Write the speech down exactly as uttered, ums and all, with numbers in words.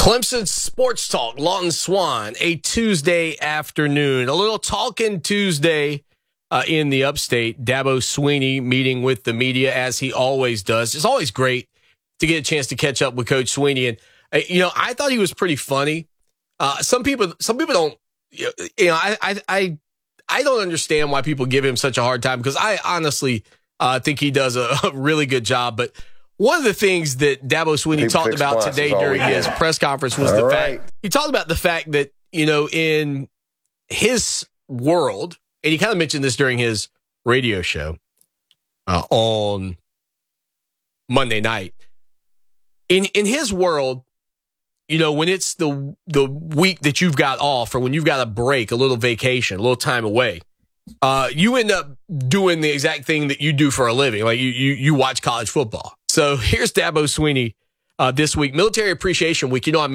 Clemson Sports Talk, Lawton Swan, a Tuesday afternoon. A little Talking Tuesday uh, in the upstate. Dabo Swinney meeting with the media as he always does. It's always great to get a chance to catch up with Coach Swinney. And, uh, you know, I thought he was pretty funny. Uh, some people some people don't, you know, I, I, I, I don't understand why people give him such a hard time, because I honestly uh, think he does a, a really good job. But one of the things that Dabo Swinney Keep talked about today during his press conference was All the right. fact, he talked about the fact that, you know, in his world, and he kind of mentioned this during his radio show uh, on Monday night, in in his world, you know, when it's the the week that you've got off, or when you've got a break, a little vacation, a little time away, uh, you end up doing the exact thing that you do for a living. Like you you, you watch college football. So here's Dabo Swinney uh, this week, Military Appreciation Week. You know, I